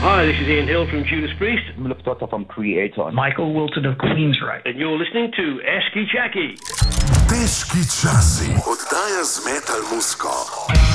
Hi, this is Ian Hill from Judas Priest. Philip Tota from Creator. Michael Wilton of Queensryche. And you're listening to Eski Jackie. Teški časi. Oddaja z metal musko.